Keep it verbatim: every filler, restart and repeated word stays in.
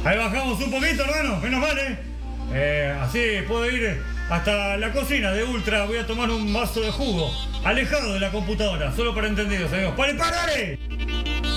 Ahí bajamos un poquito, hermano, menos mal, ¿eh? Eh, así puedo ir hasta la cocina de Ultra. Voy a tomar un vaso de jugo, alejado de la computadora, solo para entendidos, amigos. ¡Pare, parare!